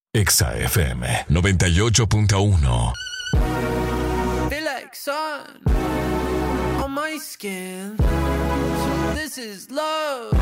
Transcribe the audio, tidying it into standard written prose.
Exa FM 98.1. Feel like sun on my skin. So this is love.